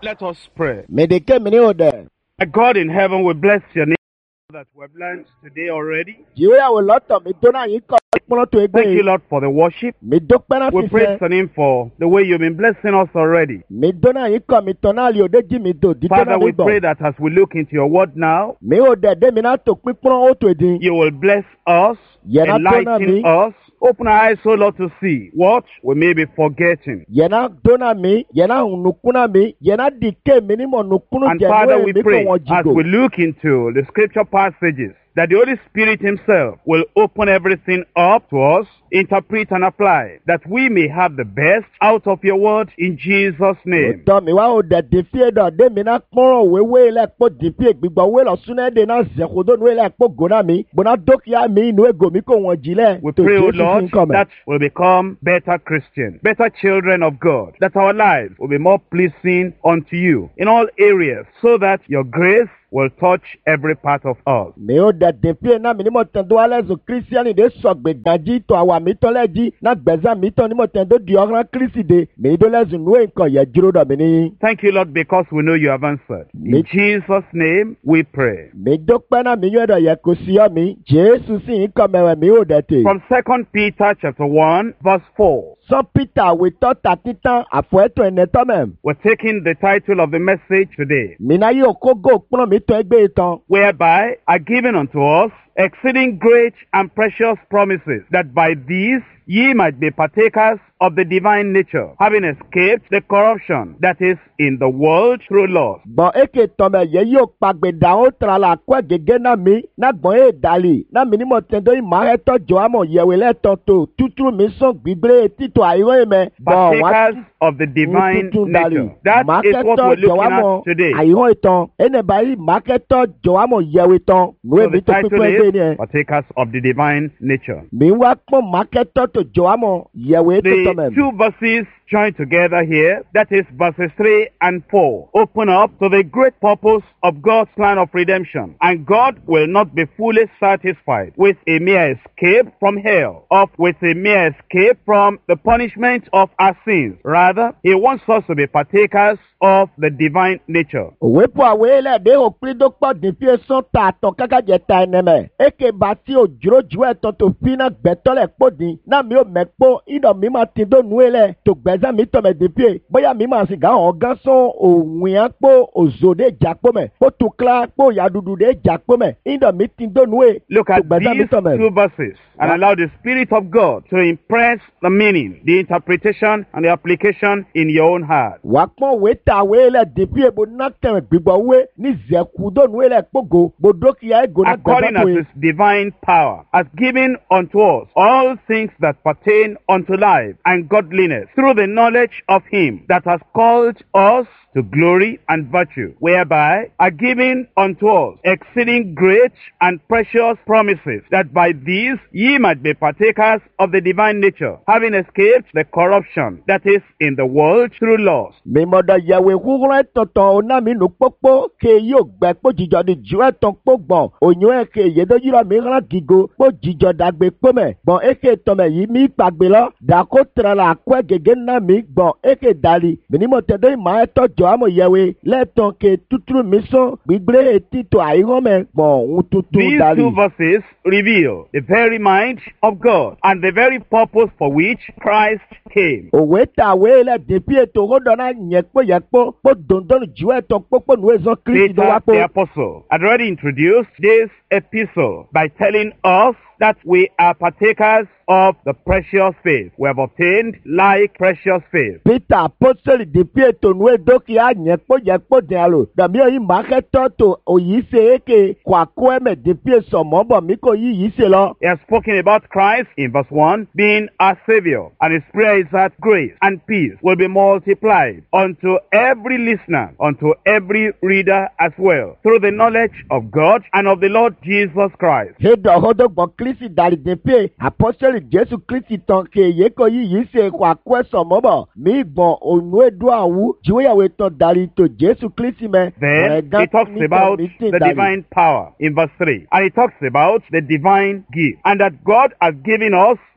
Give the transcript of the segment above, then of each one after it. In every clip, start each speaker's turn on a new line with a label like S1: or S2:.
S1: Let us pray.
S2: Medeke mini ode.
S1: My God in heaven, we bless your name that we have learned today already.
S2: Jiwe ya loto mi dona yin ko pono to
S1: Thank you,
S2: egbe.
S1: Lord, for the worship.
S2: Mi dokpe na
S1: We praise
S2: fife.
S1: your name for the way you've been blessing us already.
S2: Mi dona yin ko mi tona li ode ji mi do. Di
S1: Father,
S2: tona
S1: we
S2: mi bo.
S1: pray that as we look into your word now,
S2: Mi ode de mi na to pi pono o to edin.
S1: you will bless us,
S2: Yena dona
S1: enlighten
S2: mi.
S1: us, open our eyes, O Lord, to see what we may be forgetting.
S2: Yena dona mi. Yena nukuna mi. Yena dike mi ni mo nukunu
S1: And Father,
S2: jenwe
S1: we
S2: mi ko
S1: pray
S2: won
S1: as we
S2: jigo.
S1: look into the scripture passages that the Holy Spirit himself will open everything up to us, interpret and apply, that we may have the best out of your word in Jesus' name.
S2: Oto mi wa ode de fie do de mi na pono wewe le po di fie gbigbo we lo sune de na ze kodo nu le po gona mi. Bona dokia mi nu ego mi ko won jile.
S1: We
S2: To
S1: pray, O
S2: Jesu
S1: Lord,
S2: fin come.
S1: that we'll become better Christians, better children of God, that our lives will be more pleasing unto you in all areas, so that your grace will touch every part of us.
S2: Mi o de fie na mi ni mo tendo ale zo Christian de so gbe ganji to awa mi to leji na gbeza mi to ni mo tendo di oran Christ de mi do le zo nu nkan ye jiro do mi ni.
S1: Thank you, Lord, because we know you have answered. In Jesus' name we pray.
S2: Mi do pe na mi yo do ye ko si o mi. Jesu si nkan mewe mi o de te.
S1: From 2 Peter chapter 1, verse 4.
S2: So Peter we to tatitan afo eto ene to mem.
S1: We're taking the title of the message today,
S2: Mi na yo ko go pon mi to egbe itan.
S1: whereby are given unto us exceeding great and precious promises, that by these ye might be partakers of the divine nature, having escaped the corruption that is in the world through lust.
S2: Bon eke tome ye yo pagbe da o tra la kwa gege na mi na gbon e dali na mi ni mo tendo i ma to jo amo yewe le to to tutu mi so gbigbre tito ayo me bon
S1: Partakers of the divine
S2: tutu dali
S1: nature. That is what we're looking at today.
S2: ayo itan ene bayi marketo jo amo yewe ton no
S1: So
S2: e
S1: the
S2: bi to
S1: title
S2: pipe
S1: is
S2: ni
S1: Partakers of the divine nature.
S2: mi wa pon marketo to jo amo yewe to to
S1: The
S2: me
S1: two verses joined together here, that is verses 3 and 4, open up to the great purpose of God's plan of redemption. And God will not be fully satisfied with a mere escape from hell, or with a mere escape from the punishment of our sins. Rather, He wants us to be partakers of the divine nature.
S2: òwe po àwé lẹ̀ dé òpin tó pọ̀ dín fi sán ta àtọ̀ káká jẹ ta ẹnẹ mẹ́. Eke bá tí o jùrọ̀ jù ẹ̀ tán tó fi náà gbẹ̀tọ́ lẹ̀ pọ̀ dín. Náà mi ò mẹ́ pọ̀ ìdọ̀ mi máa ti dó nu ẹ̀ lẹ̀ tó gbẹ̀sẹ̀ mi tọ̀ mẹ́ dín fi. Bóyá mi máa sì gà hàn gán sán òwìn yẹn pọ̀ òzòdè jà pọ̀ mẹ́. Pọ̀ tó kílá pọ̀ yàdùdù dé jà pọ̀ mẹ́. Ìdọ̀ mi ti dó nu ẹ̀
S1: Look
S2: tó
S1: at
S2: gbẹ̀sẹ̀ mi
S1: these
S2: tọ̀ mẹ́.
S1: two verses and allow the Spirit of God to impress the meaning, the interpretation, and the application in your own heart.
S2: Wà pọ̀ òwe ta àwé lẹ̀ dín fi èbó náà tẹ̀wẹ̀ gbígbọ́ òwe ní zẹ̀kú dó nu ẹ̀ lẹ̀ pọ̀gò gbòdókìá ẹ̀gò náà
S1: According
S2: gbẹ̀sẹ̀
S1: as
S2: tó
S1: His divine power has given unto us all things that pertain unto life and godliness, through the knowledge of Him that has called us to glory and virtue, whereby are given unto us exceeding great and precious promises, that by these ye might be partakers of the divine nature, having escaped the corruption that is in the world through lust.
S2: Mímọ̀dọ̀ yẹ̀wò ìhúhúrẹ́ tọ̀tọ̀ onámínú pópó ke yóò gbẹ kó jíjọ di jù ẹ̀tàn kó gbọ̀n òyìn ẹ̀kẹ́ ìyẹ́dọ́júrọ̀ mìíràn gígo kó jíjọ dàgbé pómẹ̀ gbọ̀n ẹ̀kẹ́ tọ̀mẹ̀ yìí mí pàgbé lọ dàkó tẹ̀rẹ̀ la kó gègé náà mí gbọ̀n ẹ̀kẹ́ dàlí mímọ̀ tẹ̀dọ́ ìmọ̀ ẹ̀tọ́ jọ àmọ̀ yẹ̀wò lẹ́tàn ke tútúrú mi sán gbígbé etí tó àìhọ́mẹ̀ gbọ̀n ń tútú
S1: These
S2: dàlí.
S1: two verses reveal the very mind of God and the very purpose for which Christ came.
S2: Òwe tàwé lẹ̀ dèbí ètò ọ̀dọ́ náà yẹ̀pọ̀ pọ̀ dòndọ́nù jù ẹ̀tàn pópó nù ẹ̀zán Kristi ló wá
S1: Peter
S2: pọ̀.
S1: the apostle had already introduced this epistle by telling us that we are partakers of the precious faith. We have obtained like precious faith.
S2: Peter apostoli dèbí ètò nù èdókì àyẹ̀pọ̀ dìn àlò dàbí ọ̀yìn màkẹ́tọ̀ tó òyì ṣe éke kò àkó ẹ̀mẹ̀ dèbí èso mọ́bọ̀ mi kò yí yìí ṣe lọ.
S1: He has spoken about Christ in verse 1 being our Savior, and his prayer is that grace and peace will be multiplied unto every listener, unto every reader as well, through the knowledge of God and of the Lord Jesus Christ.
S2: Hédọ̀ ọ̀dọ́gbọ̀n Kristi dàrí dèbí apostoli Jésù Kristi tán kéye kò yí yìí ṣe kò àkó ẹ̀sọ̀ mọ́bọ̀ mi gbọ̀n ònú èdò àwù jíwéyàwó tán dàrí tó Jésù Kristi mẹ́.
S1: Then he talks about the divine power in verse 3. And he talks about the divine gift. And that God has given us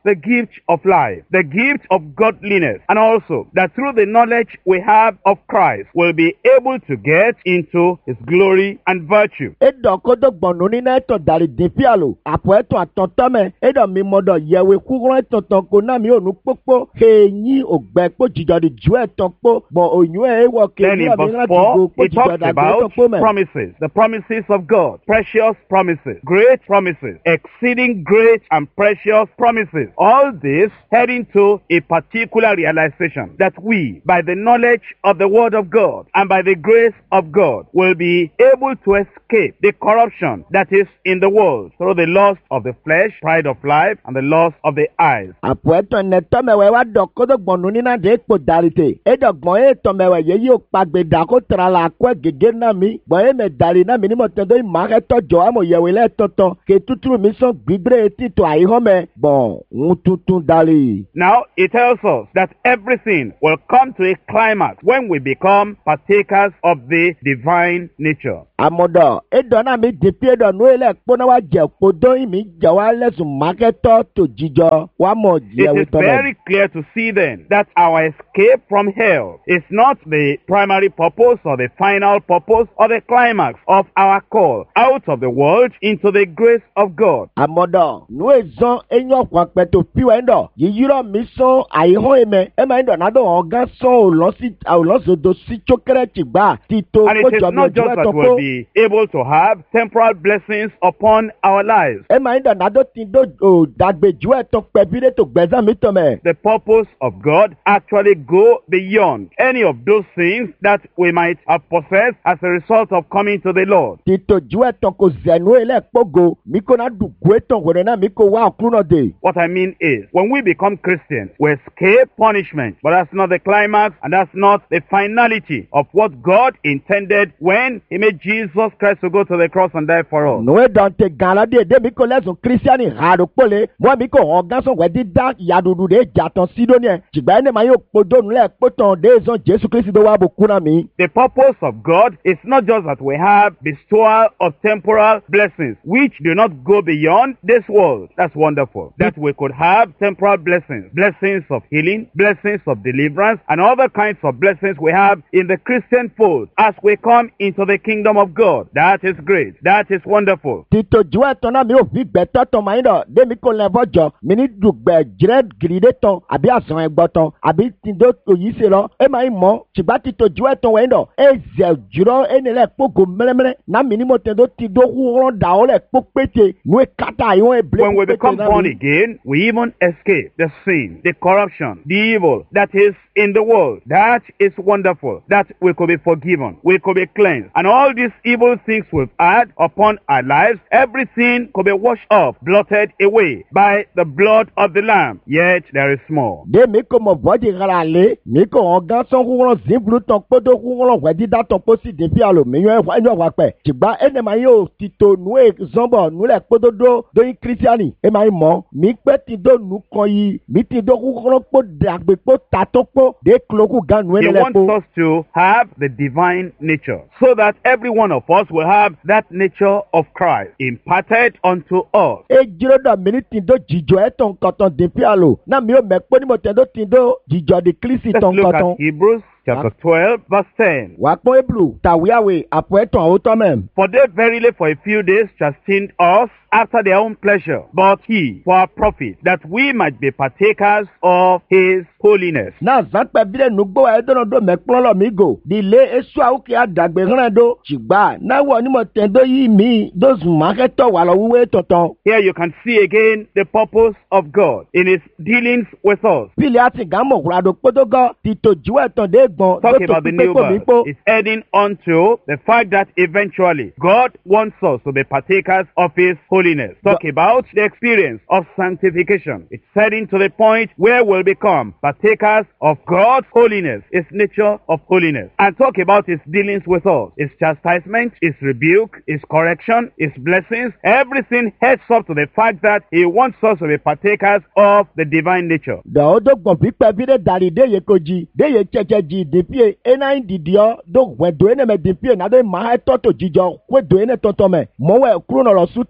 S1: the gift of life, the gift of godliness, and also that through the knowledge we have of Christ, we'll be able to get into his glory and virtue.
S2: Edo kodo gbonu ni na eto dari dipialo. Apo eto atontome. Edo mi modo yewe kugron eto tonko na mi onu popo. He nyi ogbe po jijodi ju eto po. Bo onyu ewo ke
S1: Then in verse 4, it talks about promises, the promises of God, precious promises, great promises, exceeding great and precious promises. All this heading to a particular realization that we, by the knowledge of the Word of God and by the grace of God, will be able to escape the corruption that is in the world through the lust of the flesh, pride of life, and the lust of the eyes.
S2: Apueto netomewe wa dokodo gbonu ni na de po darite. Edo gbon etomewe ye yo pagbe dako trala akwe gege na mi. Gbon me dari na mi ni mo tendo imare tojo amo yewe le tonton. Ke tuturu mi son gbigbre eti to aihome. Bon, tutun dali.
S1: Now, it tells us that everything will come to a climax when we become partakers of the divine nature.
S2: Amodo, edo na mi dipi edo nu ele kpona wa je podo imi je wa lesun maketo to jijo wa mo
S1: It is very clear to see then that our escape from hell is not the primary purpose or the final purpose or the climax of our call out of the world into the grace of God.
S2: Amodo, nu ezon enyo kwa peto piwe ndo. Yiyiro mi son aiho eme. Ema ndo na do ogan son o loso do si chokere chigba. Tito
S1: And it is not just that we'll be able to have temporal blessings upon our lives.
S2: Ema ndo na do tindo dagbe juwe to pebire to gbeza mi to me.
S1: The purpose of God actually go beyond any of those things that we might have possessed as a result of coming to the Lord.
S2: Tito juwe to ko zenu ele pogo. Miko na du gweton wene na miko wa okruno de.
S1: What I mean is, when we become Christians, we escape punishment, but that's not the climax and that's not the finality of what God intended when he made Jesus Christ to go to the cross and die for us.
S2: Noe dante gala de miko leson Christiani haro pole. Mwa miko oganson wedi da yadudu de jaton sidonie. Chigba ene mayo podo nule poton de zon Jesu Christi do wabo kuna mi.
S1: The purpose of God is not just that we have bestowal of temporal blessings, which do not go beyond this world. That's wonderful. That we could have temporal blessings, blessings of healing, blessings of deliverance, and other kinds of blessings we have in the Christian fold as we come into the kingdom of God. That is great. That is wonderful.
S2: Tito juwe tona mi o vi beto to maindo. De mi ko levojo. Mini dugbe jred gride ton. Abi asan egboton. Abi tindo oyise lo. E ma imo. Chigba tito juwe ton wendo. E ze juro enele pogo mele. Na minimo tendo tido huron da ole pokpete. Nwe kata yon e ble.
S1: When we become born again, we even escape the sin, the corruption, the evil that is in the world. That is wonderful. That we could be forgiven. We could be cleansed. And all these evil things we've had upon our lives, everything could be washed off, blotted away by the blood of the Lamb. Yet there is more.
S2: De mi ko mo body rale. Mi ko ogan son huron zimblu ton podo huron wedi da ton posi depi alo. Mi yo wa pe. Chigba ene ma yo tito nwe zombo nule podo do yi Christiani. E ma mo. Mi pe ti do nu kon yi. Mi ti do huron po dagbe po tato po. De kloku gan
S1: He wants us to have the divine nature so that every one of us will have that nature of Christ imparted unto us.
S2: E jiro da mini tindo jijo eton koton depi alo. Na mi o mekpo ni mo tendo tindo jijo de Kristi
S1: Let's
S2: ton
S1: look
S2: koton.
S1: at Hebrews chapter 12 verse 10.
S2: Wakpo eblu tawiawe apo eton auto mem.
S1: For they verily for a few days chastened us after their own pleasure, but he for our profit, that we might be partakers of his holiness.
S2: Na zanpe bile nugbo edono do mekplolo migo. Di le esu auki adagbe rando. Chigba na wo ni mo tendo yi mi those marketo walo wuwe tonton.
S1: Here you can see again the purpose of God in his dealings with us.
S2: Pili ati gamo rado podogo tito juwe ton de gbon.
S1: Talking about the new birth, it's heading on to the fact that eventually God wants us to be partakers of his holiness. Talk about the experience of sanctification. It's heading to the point where we'll become partakers of God's holiness, his nature of holiness. And talk about his dealings with us, his chastisement, his rebuke, his correction, his blessings. Everything heads up to the fact that he wants us to be partakers of the divine nature.
S2: The other pipe vide dari de ye koji, de ye cheche ji dipie ena indidio do wedo ene me dipie na de ma to jijo wedo ene toto me mo we kuro no lo sutega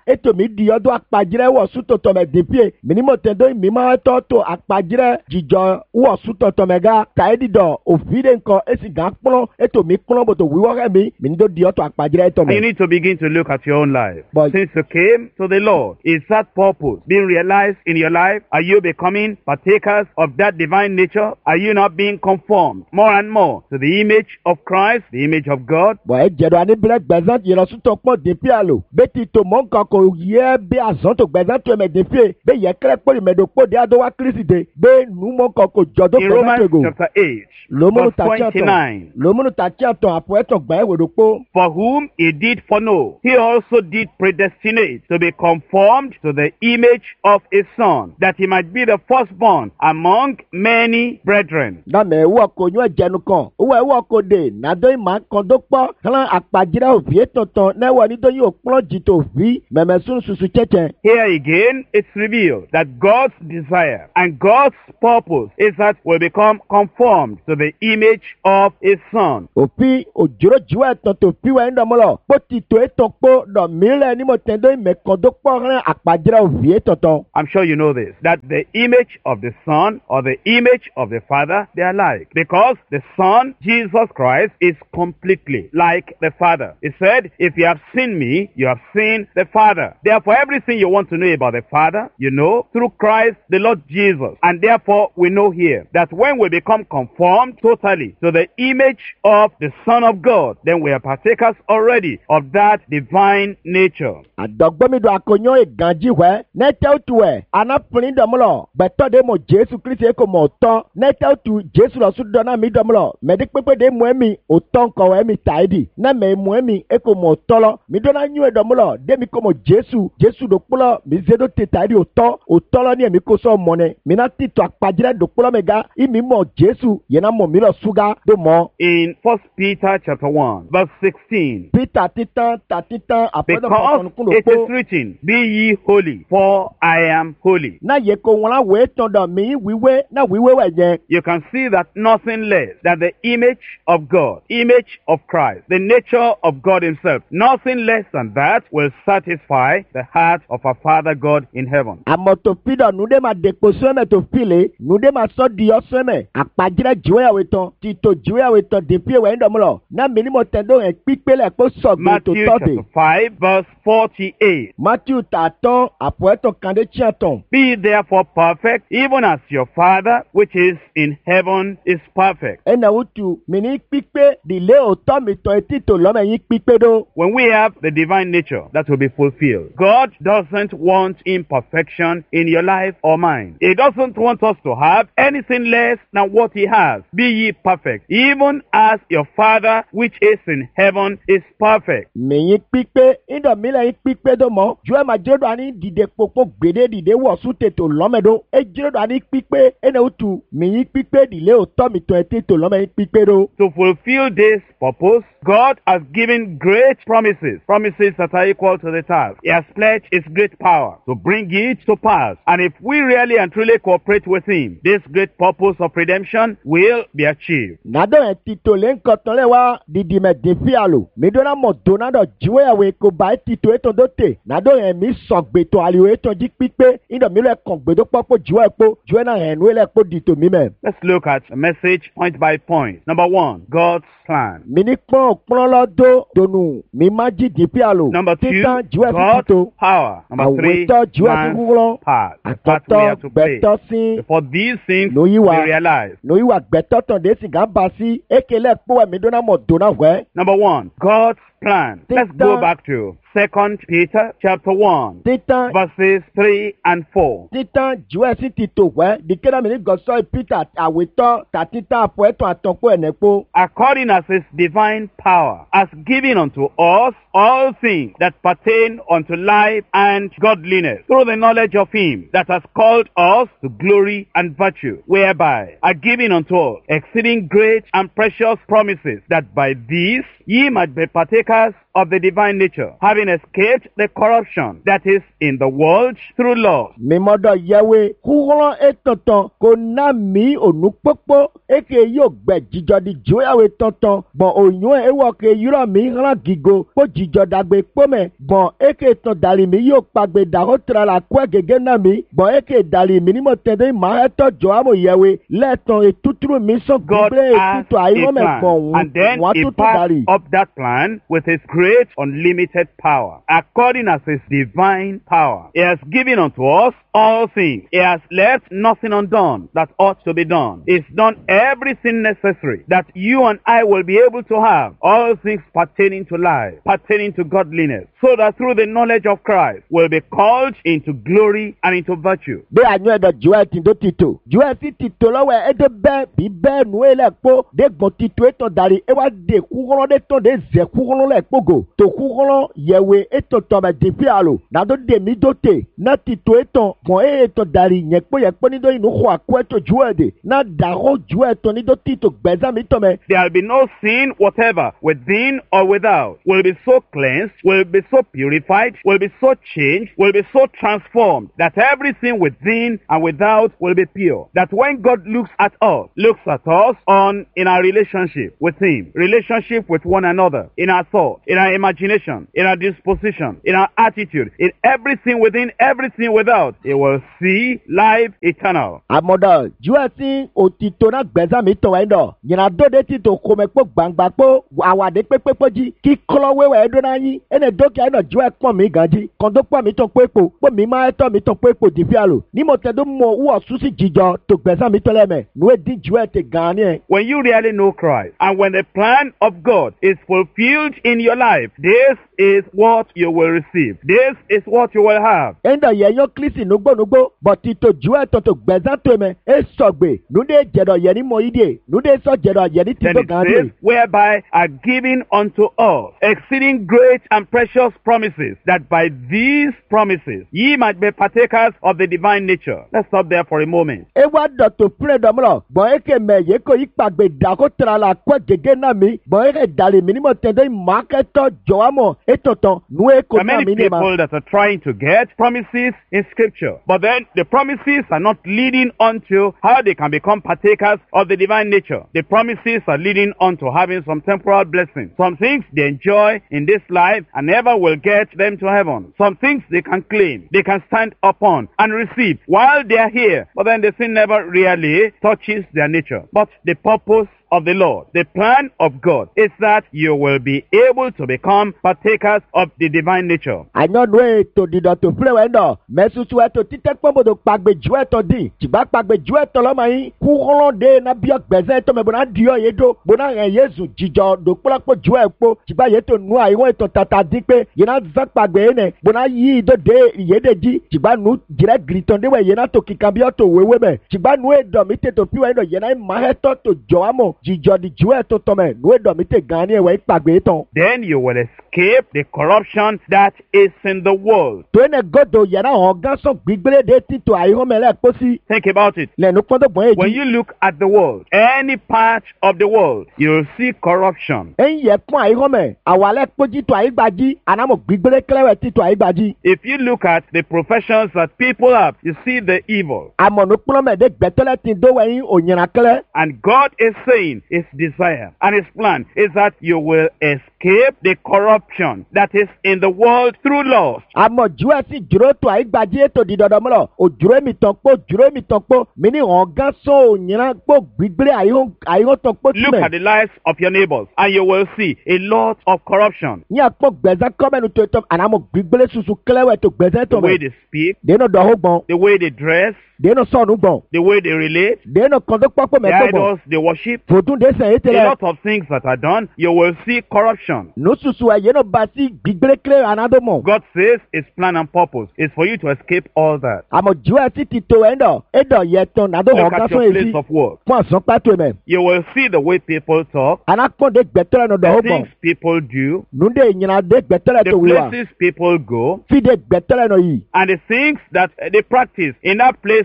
S2: ètò mi di ọdún apàjírẹ́ wọ̀ sútọ̀tọ̀ mẹ́ dèpíè mínímọ̀ tẹ̀dọ́ ìmímọ́ ẹ̀tọ́ tó apàjírẹ́ jìjọ wọ̀ sútọ̀tọ̀ mẹ́ ga tàyẹ́dìdọ̀ òfìdé nǹkan èsì gàn kplọ́n ètò mi kplọ́n bòtò wíwọ́rẹ́ mi mínídó di ọ̀tọ̀ apàjírẹ́ ẹ̀tọ́
S1: And you
S2: mẹ́.
S1: need to begin to look at your own life.
S2: But-
S1: Since you came to the Lord, is that purpose being realized in your life? Are you becoming partakers of that divine nature? Are you not being conformed more and more to the image of Christ, the image of God?
S2: bɔn edzeɖo anibile gbɛzãn yɛlɛ sutɔ kpɔ ɖevi alo beti to mɔ nkan ko yɛ be azɔn to gbɛzãn to ɛmɛ ɖevi be yɛ klɛ kpɔ yimɛ do kpɔ de ado wa kristi de be numɔ nkan ko dzɔ do
S1: In
S2: gbɛzãn
S1: Romans
S2: to go
S1: chapter 8,
S2: lomunu
S1: verse
S2: tati atɔ
S1: 29,
S2: lomunu tati atɔ apɔ ɛtɔ gbɛ wɛ do kpɔ
S1: for whom he did foreknow, he also did predestinate to be conformed to the image of his Son, that he might be the firstborn among many brethren.
S2: dame ewɔ ko nyɔ dzenu kan ewɔ ko de nado ima kan do kpɔ hlan akpadzira ovie tɔtɔn ne wɔ nido yi o kplɔ dzito vi mɛmɛ sunu susu tsɛtsɛ.
S1: Here again, it's revealed that God's desire and God's purpose is that we become conformed to the image of his Son.
S2: òfi òjòròjìwà ẹ̀tàn tó fi wẹ̀ ń dọ̀mọ́lọ̀ kó ti tó ètò kpó dọ̀mílẹ̀ ní mọ̀tẹ́ndó ìmẹ̀kọ́dó kpọ́ hàn àpàjẹ́rẹ́ òfìyé tọ̀tọ̀.
S1: I'm sure you know this, that the image of the Son or the image of the Father, they are alike. Because the Son, Jesus Christ, is completely like the Father. He said, if you have seen me, you have seen the Father. Therefore, everything you want to know about the Father, you know through Christ, the Lord Jesus. And therefore, we know here that when we become conformed totally to the image of the Son of God, then we are partakers already of that divine nature.
S2: àdọ́gbọ́mídọ́ akonyọ́ ìgànjì wẹ́ nẹ́tẹ́ tu ẹ̀ anáfin dọ̀mọ́lọ̀ gbẹ̀tọ́ de mọ̀ jésù kristi kò mọ̀ tọ́ nẹ́tẹ́ tu jésù lọ sún dọ́nà mi dọ̀mọ́lọ̀ mẹ́tí pépé de mọ̀ ẹ́mi òtọ́ nkọ̀ ẹ́mi tàìdì nẹ́mẹ̀ mọ̀ ẹ́mi kò mọ̀ tọ́lọ́ mi dọ́nà nyú ẹ̀ dọ̀mọ́lọ̀ dẹ́mi kò mọ̀ jésù do kplọ́ mi zédo te tàìdì òtọ́lọ́ ní ẹ̀mi kò sọ mọ̀ nẹ mi ná titọ́ akpadzirẹ́ do kplọ́ mi ga ìmí mọ̀ jésù yẹn ná mọ̀ mi lọ súgá do mọ̀.
S1: In 1 Peter chapter 1, verse 16,
S2: peter titan
S1: because it is written, be ye holy, for I am holy.
S2: na ye ko wọn wee tán dọ̀ mí wíwé na wíwé wẹ̀ yẹn.
S1: You can see that nothing less than the image of God, image of Christ, the nature of God himself, nothing less than that will satisfy the heart of our Father God in heaven.
S2: àmọ́ tó fi dọ̀ nude ma dèkpo sọ́mẹ̀ tó file nude ma sọ́ di ọ́ sọ́mẹ̀ àpàjìrẹ́ jìwéyàwó tán tìtò jìwéyàwó tán dèpí ẹ̀wẹ̀ ń dọ̀mọ́lọ̀ náà mi ni mo tẹ̀ dó yẹn pípé lẹ̀ kó sọ̀gbìn tó
S1: Matthew
S2: tọ́ de.
S1: chapter 5, verse 48.
S2: matthew tààtàn àpò ẹ̀tàn kàndé tíyàtàn.
S1: Be therefore perfect, even as your Father which is in heaven is perfect.
S2: ẹnà wùtù mi ní pípé dìlé òótọ́ mi tọ́ etí tó lọ́mọ yín pípé dó.
S1: When we have the divine nature that will be fulfilled, God doesn't want imperfection in your life or mine. He doesn't want us to have anything less than what he has. Be ye perfect, even as your Father which is in heaven is perfect.
S2: mi yín pípé ìdọ̀mílẹ̀ yín pípé dó mọ́ ju ẹ̀ máa jẹ́rọ̀dọ̀ àní dìde kpokpo gbèdé dìde wọ̀sùn tètò lọ́mọ dó ẹ jẹ́rọ̀dọ̀ àní pípé ẹnà wùtù mi yín pípé dìlé òótọ́ mi tọ́ etí tó lọ́mọ yín pípé dó.
S1: To fulfill this purpose, God has given great promises that are equal to the task. He has pledged his great power to bring it to pass. And if we really and truly cooperate with him, this great purpose of redemption will be achieved.
S2: nàdó yẹn tito lé ńkọtàn lẹ wá dìdì mẹ dèfí àlò mi dọ́nà mọ̀ dọ́nàdọ̀ jíwéyàwó èkó bá tito ètò tó tè nàdó yẹn mi sọ gbètò àlìwò ètò jí pípé ìdọ̀mílẹ̀ kàn gbèdó pọ́pọ́ jíwé ẹ̀kpó jíwé náà hẹ̀ nú ẹ̀kpó dìtò mi mẹ́.
S1: Let's look at the message point by point. Number 1, God's plan.
S2: mi ní pọ́n lọ dó donu mi má jí dèfí àlò
S1: Number 2,
S2: títàn jíwé fi
S1: God's
S2: tito
S1: power. Number 3,
S2: àwòtọ́ jíwé fi
S1: man's
S2: wúrọ́
S1: part. The part we
S2: àtọ́tọ́
S1: have to play.
S2: gbẹ̀tọ́ sí
S1: For these things
S2: No, you
S1: we
S2: are.
S1: realize.
S2: nòyíwà gbẹ̀tọ́ tàn dé sì gán bá sí èkélé ẹ̀kpó ẹ̀ mi dọ́nà mọ̀ dọ́nà wẹ̀.
S1: Number 1, God's plan. Let's go
S2: Títàn-
S1: back to 2 Peter chapter 1,
S2: títàn
S1: verses 3 and 4.
S2: títàn jíwé sí tito wẹ́ dìkẹ́dà mi ní gọ́sọ́ peter àwòtọ́ tàtítà àpò ẹ̀tọ́ àtọ̀kọ́ ẹ̀nẹ́kpó.
S1: According as his divine power has given unto us all things that pertain unto life and godliness, through the knowledge of him that has called us to glory and virtue, whereby are given unto us exceeding great and precious promises, that by these ye might be partakers of the divine nature, having escaped the corruption that is in the world through lust.
S2: mímọ́dọ̀ yẹwe kúrọ́ ètọ̀tàn kò ná mi ònú pópó eke yóò gbẹ jíjọ di jóyàwé tọ̀tàn gbọ̀n òyìn ewọ́ ke yúrọ̀ mi hàn gígo kó jíjọ dàgbé pómẹ̀ gbọ̀n eke tán dàrí mi yóò pàgbé dàró tẹ̀ra la kó gègé náà mi gbọ̀n eke dàrí mi ní mo tẹ̀dé màá ẹ̀tọ́ jọ àmọ̀ yẹwe lẹ́ẹ̀tàn ètùtù mi sọ gbígbé ètùtù àìrọ́mẹ̀ gbọ̀n
S1: and then
S2: wọ́n
S1: he
S2: tútù dàrí.
S1: backed up that plan with his great unlimited power, according as his divine power. He has given unto us all things. He has left nothing undone that ought to be done. He's done everything necessary that you and I will be able to have all things pertaining to life, pertaining to godliness, so that through the knowledge of Christ we'll be called into glory and into virtue.
S2: bí àyàn ẹ̀dọ̀ jùwẹ́ ti tó ti tò jùwẹ́ sì ti tò lọ́wọ́ ẹ̀dẹ̀ bẹ́ẹ̀ bí bẹ́ẹ̀ nù ẹ̀ lẹ̀ kpó dé gbọ̀n ti tò ètò darí ẹ̀ wá dé kúkọ́rọ́ dé tán dé zẹ̀ kúkọ́rọ́ lẹ̀ kpógo tó kúkọ́rọ́ yẹ̀wé ètò tọ̀mẹ̀ dèbí àlò nàdó dèmí tó tè náà ti tò ètò gbọ̀n ẹ̀ ètò darí yẹn kpó yẹ kpó nídó inú xɔ àkó ètò jùwẹ́ dè náà dàró jùwẹ́ tó nídó ti tò gbẹ̀zámi tọ̀mẹ̀.
S1: There'll be no sin whatever, within or without. Will be so cleansed, will be so purified, will be so changed, will be so transformed that everything within and without will be pure. That when God looks at us in our relationship with Him, relationship with one another, in our thought, in our imagination, in our disposition, in our attitude, in everything within, everything without, He will see life eternal.
S2: àmọ́dọ̀ jùwẹ́ sí òtítọ́ náà gbẹ̀zámi tọ̀ ẹ̀ dọ̀ yìnyín dóde ti tò kọ́mẹ́ kpó gbangba kpó àwàdé pépépó jí kí kọ́lọ́wéwẹ̀ ẹ̀ dọ́nà yín ẹnẹ dókè ẹ̀ nọ jùwẹ́ kpọ̀ mí gan jí kọ́ńdó kpọ̀ mí tọ̀ kpékpó kpó mi máa tọ̀ mí tọ̀ kpékpó dìfí àlò ní mo tẹ̀ dó mọ wọ́ susi jíjọ tó gbẹ̀zámi tọ̀ lẹ́mẹ̀ nùwé dín jùwẹ́ tẹ̀ gan ni ẹ̀.
S1: When you really know Christ and when the plan of God is fulfilled in your life, this is what you will receive. This is what you will have.
S2: ẹ̀ńdọ̀ yẹ yọ kírísì nugbónugbó bọ̀tì tó jùwẹ́ tó tó gbẹ̀zá tó mẹ́ ẹ̀ sọ̀gbẹ̀ nùdé jẹ̀dọ̀ yẹ ní mọ ìdíyẹ nùdé sọ jẹ̀dọ̀ yẹ ní
S1: Then
S2: tìtó
S1: it
S2: gan ni.
S1: says, whereby are given unto us exceeding great and precious promises, that by these promises ye might be partakers of the divine nature. Let's stop there for a moment.
S2: ewa dọ̀tò pírẹ̀ dọ̀mọ́lọ̀ bọ̀n eke mẹ̀ yẹ kó ìpàgbé dàkó tẹ̀ra la kó gègé náà mi bọ̀n eke dàlí mi ní mo tẹ̀dé màákẹ́tọ̀ jọ̀wámọ̀ ètòtàn nù èkó
S1: There are
S2: náà
S1: many
S2: mi ní ma.
S1: people that are trying to get promises in Scripture, but then the promises are not leading onto how they can become partakers of the divine nature. The promises are leading on to having some temporal blessings. Some things they enjoy in this life and never will get them to heaven. Some things they can claim, they can stand upon and receive while they are here, but then the sin never really touches their nature. But the purpose of the Lord, the plan of God, is that you will be able to become partakers of the divine nature.
S2: àyànnú ètò dídọ̀ tó fúlẹ̀ wẹ̀ náà mẹ́sùsù ẹ̀tọ́ títẹ́ pọ́nbodò pàgbé ju ẹ̀tọ́ dín tìgbà pàgbé ju ẹ̀tọ́ lọ́mọ yín kúrọ́ dé nábíọ́ gbẹ̀zẹ́ ẹ̀tọ́ mẹ́ bọ́nà díọ̀ yé dó bọ́nà rẹ̀ yézù jíjọ dòkpọ́lọ́pọ̀ ju ẹ̀ kpó tìgbà yé tó nu àyíwọ̀n ètò tata dín pé yéná zan pàgbé yé nẹ̀ bọ́nà yí idó dé yéde jí tìgbà nu jìrẹ́ gìrìtàn déwẹ̀ yéná tó kíkan bí ọ̀tọ̀ wéwé mẹ́ tìgbà nu èdò mi tètò fíwẹ̀ náà yéná ìmáhẹ́tọ́ tó jọ àmọ̀ jíjọ di ju ẹ̀tọ́ tọ́mẹ̀ nu èdò mi tè gan ni ẹ̀wẹ̀ ìpàgbé tán.
S1: Then you will escape the corruption that is in the world.
S2: tó ẹnẹ gọ́dọ̀ yẹ̀rá hàn gánṣọ́ gbígbélé dé títò àyíwọ̀mẹ́lẹ̀ pósí
S1: Think about it.
S2: lẹ́nu pọ́ńdọ̀ gbọ́n
S1: When
S2: èjì.
S1: you look at the world, any part of the world, you'll see corruption.
S2: ẹ̀yin yẹ pọ́n àyíwọ̀mẹ́ àwàlẹ̀ pójí tó àyígbàjí ànámọ̀ gbígbélé kẹlẹ́wẹ̀ títò àyígbàjí.
S1: If you look at the professions that people have, you see the evil.
S2: àmọ̀nù kpọ́nmẹ̀dé gbẹ̀tọ́lẹ̀ ti dó wẹ̀yìn ònyìnrà kẹlẹ́.
S1: And God is saying his desire and his plan is that you will escape the corruption that is in the world through lust.
S2: àmọ̀ ju ẹ̀ sì jùrọ̀ tó àyígbàjí ètò dídọ̀dọ̀ mọ́lọ̀ òjùrọ̀ mi tán pọ̀ mi ní hàn gán sọ ònyìnrà pọ̀ gbígbélé àyíwọ̀n tán pọ̀
S1: Look at the lives of your neighbors and you will see a lot of corruption.
S2: ní àpọ̀ gbẹ̀zẹ́ kọ́mẹ́nu tó tọ́ ànámọ̀ gbígbélé susu kẹlẹ́wẹ̀ tó gbẹ̀zẹ́ tó
S1: The way
S2: mẹ́.
S1: they speak,
S2: dénú dọ̀hó gbọ̀n
S1: the way they dress,
S2: dénú sọ̀nù gbọ̀n
S1: the way they relate,
S2: dénú kọ́ńtò pọ́pọ́
S1: the
S2: mẹ́tọ́ gbọ̀n
S1: idols they worship,
S2: fòtún dé sẹ̀
S1: a
S2: ètè rẹ̀.
S1: lot of things that are done, you will see corruption.
S2: nususu ẹ̀yẹ́ náà bá sí gbígbélé kẹlẹ́ ànádọ́mọ̀.
S1: God says his plan and purpose is for you to escape all that.
S2: àmọ̀ ju ẹ̀ sì ti tó ẹ̀dọ̀ yẹ tán nàdó hàn
S1: Look
S2: gán
S1: at
S2: sọ
S1: your
S2: èsì
S1: place of work.
S2: fún àsán pàtó mẹ́.
S1: You will see the way people talk,
S2: anakpɔnde gbɛtɔlɛ nɔ
S1: the
S2: dɔwɔ
S1: things
S2: gbɔn
S1: people do,
S2: nude nyinade gbɛtɔlɛ
S1: the
S2: to wuli wa
S1: places people go,
S2: fi de gbɛtɔlɛ nɔ yi
S1: and the things that they practice in that place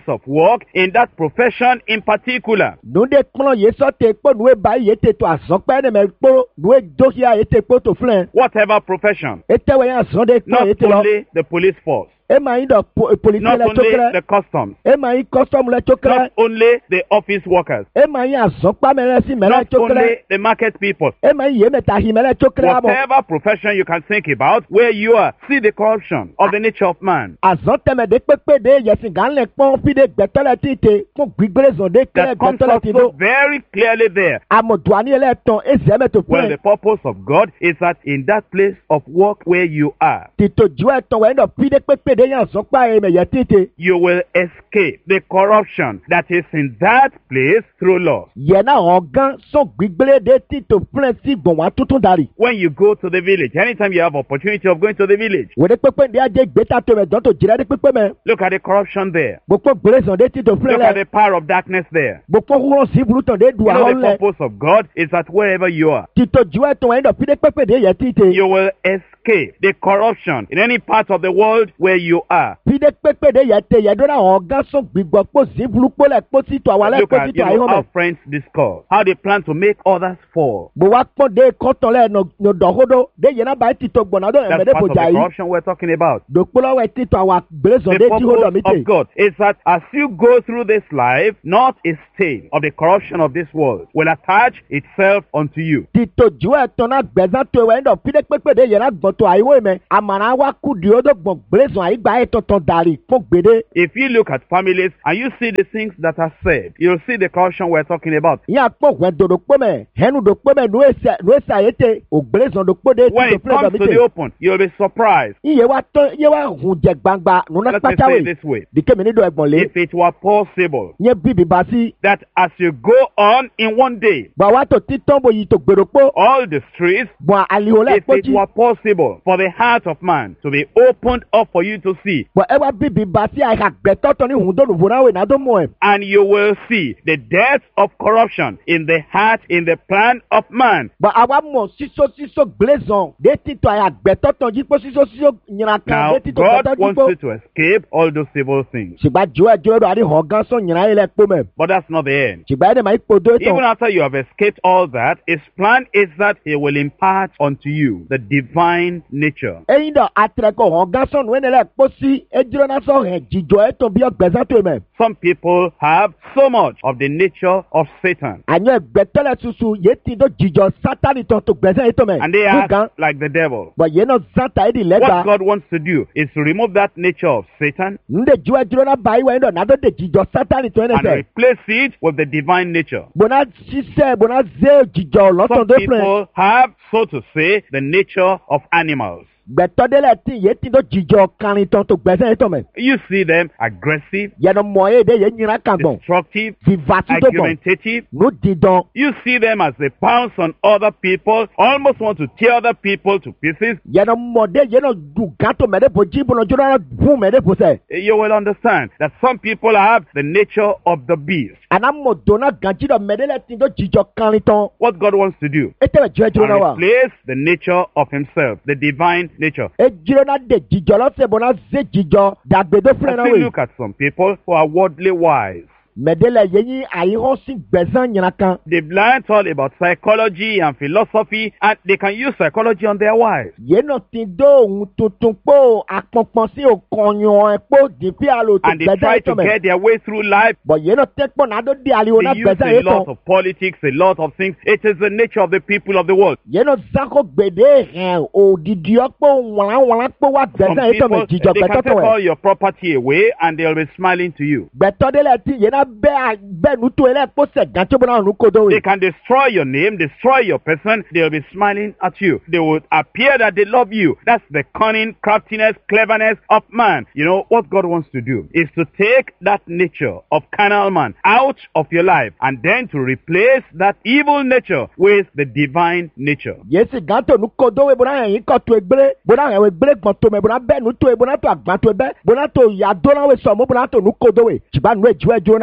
S1: place of work in that profession in particular.
S2: nude kplɔ ye sɔte kpɔ nue ba ye te to azɔkpɛ ne me kpɔ nue dohia ye te kpɔ to filɛ
S1: Whatever profession,
S2: etewe ya zɔn de kpɔ
S1: not
S2: ye te lɔ
S1: only the police force,
S2: ema yi dɔ polisi
S1: not
S2: lɛ
S1: only the
S2: tsokrɛ
S1: customs,
S2: ema yi kɔsɔmu lɛ tsokrɛ
S1: not only the office workers,
S2: ema yi azɔkpa mɛ lɛ si mɛ lɛ
S1: not
S2: tsokrɛ
S1: only the market people.
S2: ema yi ye mɛ ta hi mɛ lɛ tsokrɛ amɔ
S1: Whatever profession you can think about where you are, see the corruption of the nature of man
S2: azɔn tɛmɛ de kpekpe de yɛsi gan lɛ kpɔn fi de gbɛtɔ lɛ ti te fún gbígbélé zɔn de kɛlɛ
S1: that comes
S2: gbɛtɔ lɛ
S1: out
S2: ti
S1: so
S2: do
S1: very clearly there.
S2: amɔduani yɛ lɛ tɔn ezi ɛmɛ to
S1: Well,
S2: filɛ
S1: the purpose of God is that in that place of work where you are,
S2: tito juɛ tɔn wɛ dɔ fi de kpekpe de yɛ azɔkpa yɛ mɛ yɛ ti te
S1: you will escape the corruption that is in that place through law.
S2: yɛna hɔn gan sɔn gbígbélé de tito filɛ si gbɔn wa tuntun dari
S1: When you go to the village, anytime you have opportunity of going to the village,
S2: wò de kpekpe de adé gbɛta to mɛ dɔn to jira de kpekpe mɛ
S1: look at the corruption there.
S2: gbogbo gbélé zɔn de tito filɛ
S1: Look at
S2: lɛ
S1: the power of darkness there.
S2: gbogbo kúrò sí bulu tɔn de du
S1: You know
S2: ahọ́n
S1: the
S2: lɛ
S1: purpose of God is that wherever you are,
S2: tito juɛ tɔn wɛ dɔ fi de kpekpe de yɛ ti te
S1: you will escape the corruption in any part of the world where you are.
S2: fi de kpekpe de yɛ te yɛ do na hɔn gan sɔn gbígbɔ kpó sí bulu kpó lɛ kpó sí to awa lɛ
S1: Look
S2: kpó
S1: at
S2: sí to ayi hɔn
S1: how
S2: mɛ
S1: friends discuss, how they plan to make others fall.
S2: bò wa kpɔn de kɔtɔn lɛ nɔ dɔhodo de yɛna ba tito gbɔna do ɛmɛ
S1: That's
S2: de
S1: part
S2: bo
S1: of the
S2: dza yi
S1: corruption we're talking about.
S2: dokpolo wɛ tito awa gbélé zɔn
S1: The
S2: de ti ho dɔ mi
S1: purpose
S2: te
S1: of God is that as you go through this life, not a stain of the corruption of this world will attach itself unto you.
S2: tito juɛ tɔn na gbɛzan to wɛ dɔ fi de kpekpe de yɛna gbɔn to ayi wo mɛ amana wa ku di o do gbɔn gbélé zɔn ayi gba yɛ tɔtɔn dari fún gbede
S1: If you look at families and you see the things that are said, you'll see the corruption we're talking about.
S2: yà kpɔ wɛ do dokpo mɛ hɛnu dokpo mɛ nu esa yɛ te o gbélé zɔn dokpo de
S1: When
S2: tito
S1: it
S2: filɛ
S1: comes
S2: dɔ mi
S1: to
S2: te
S1: the open, you'll be surprised.
S2: iye wa tɔn iye wa hun jɛ gbangba nuna
S1: Let me say
S2: kpatawe
S1: it this way.
S2: dike mi ni do ɛgbɔn le
S1: If it were possible
S2: nye bibi basi
S1: that as you go on in one day,
S2: bɔn wa to titɔn bo yi to gbedokpo
S1: all the streets,
S2: bɔn aliho lɛ
S1: if it
S2: kpotsi
S1: were possible for the heart of man to be opened up for you to see,
S2: bɔn ɛ wa bibi basi a ka gbɛtɔtɔ ni hun do nuvo na we na do mɔ ɛ
S1: and you will see the depth of corruption in the heart, in the plan of man.
S2: bɔn a wa mɔ siso gbelezɔn de titɔ a yà gbɛtɔtɔ jikpo siso nyina kan
S1: Now,
S2: de titɔ
S1: God
S2: gbɛtɔ
S1: wants
S2: jikpo
S1: you to escape all those evil things.
S2: sigba joɛ do adi hɔn gan sɔn nyina yi lɛ kpo mɛ
S1: But that's not the end.
S2: sigba yɛ de ma yi kpo do
S1: Even
S2: etɔn
S1: after you have escaped all that, His plan is that He will impart unto you the divine nature.
S2: eyin dɔ atrɛ ko hɔn gan sɔn nu yɛ lɛ kpo si ediro na sɔn hɛ jijɔ etɔn bi ɔgbɛzan to mɛ
S1: Some people have so much of the nature of Satan,
S2: anyɔ gbɛtɔ lɛ susu ye ti do jijɔ satani tɔn to gbɛzan etɔn mɛ
S1: and they
S2: nu
S1: are
S2: gan
S1: like the devil.
S2: bɔn yen nɔ zan ta yi di
S1: What
S2: lɛgba
S1: God wants to do is to remove that nature of Satan
S2: nu de joɛ diro na ba yi wa yin dɔ na do de jijɔ satani tɔn yɛ
S1: and
S2: sɛ
S1: replace it with the divine nature.
S2: bona sisɛ bona ze jijɔ lɔtɔn
S1: Some
S2: do filɛ
S1: people have, so to say, the nature of animals.
S2: gbɛtɔ de lɛ ti ye ti do jijɔ karin tɔn to gbɛzan etɔn mɛ
S1: You see them aggressive,
S2: yɛnɛ mɔ ye de ye nyina kan gbɔn
S1: destructive,
S2: vivasi do gbɔn
S1: argumentative.
S2: nu didɔn
S1: You see them as they pounce on other people, almost want to tear other people to pieces.
S2: yɛnɛ mɔ de yɛnɛ du gan to mɛ de bo ji bolo jona bun mɛ de bo sɛ
S1: You will understand that some people have the nature of the beast.
S2: ana mɔ donna ganji dɔ mɛ de lɛ ti do jijɔ karin tɔn
S1: What God wants to do,
S2: e tɛ bɛ jɔ jiro na wa
S1: and replace the nature of Himself, the divine nature.
S2: e jiro na de jijɔ lɔsɛ bona ze jijɔ dagbedo filɛ na
S1: As we
S2: we
S1: look at some people who are worldly wise,
S2: mɛ de lɛ yeyin ayi hɔn si gbɛzan nyina kan
S1: they've learned all about psychology and philosophy, and they can use psychology on their wives.
S2: yéèna ti do ohun tuntun kpó akpọ̀npọ̀n sí òkànyàn ẹ̀ kpó dìpí àlò tó
S1: And they
S2: gbẹ̀dẹ̀
S1: try
S2: yìí tó
S1: to
S2: mẹ́.
S1: get their way through life.
S2: bọ̀ yéèna tẹ́ kpọ̀ náà tó di àlìwò náà
S1: They use
S2: gbẹ̀dẹ̀
S1: a
S2: yìí
S1: lot
S2: tán.
S1: of politics, a lot of things. It is the nature of the people of the world.
S2: yéèna zanko gbèdé hẹn òdìdí ọ̀pọ̀ wọ̀nrán kpó wá
S1: Some
S2: gbẹ̀dẹ̀ yìí tó
S1: people,
S2: mẹ́ jìjọ
S1: they can
S2: gbẹ̀tọ̀
S1: take
S2: tó
S1: all
S2: ẹ̀.
S1: your property away and they'll be smiling to you.
S2: gbẹ̀tọ̀ de lẹ̀ ti yéèna bẹ́ẹ̀ nuto yẹn lẹ̀ kpó sẹ̀ gàtó bọ̀ náà nu kodo
S1: They
S2: yìí.
S1: can destroy your name, destroy your person. They'll be smiling at you. They will appear that they love you. That's the cunning, craftiness, cleverness of man. You know, what God wants to do is to take that nature of carnal man out of your life and then to replace that evil nature with the divine nature.
S2: yéèsì gàtó nu kodo yìí bọ̀nà yẹn kọ́ tó egbélé bọ̀nà yẹn egbélé gbọ̀n tó mẹ́ bọ̀nà bẹ́ẹ̀ nu tó yìí bọ̀nà tó àgbà tó ẹ bẹ́ẹ̀ bọ̀nà tó yàdó náà wẹ̀ sọ̀mù bọ̀nà tó nu kodo yìí ṣùgbọ́n nu èjì wẹ̀ jó náà